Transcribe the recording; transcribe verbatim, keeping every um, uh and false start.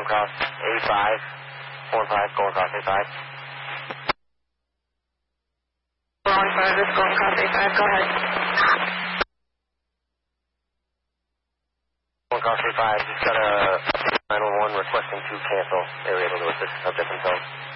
going across A five. four five, going across A five. four one five is going across A five, go ahead. Going across A five, just got a nine one one requesting to cancel. They were able to assist the subject themselves.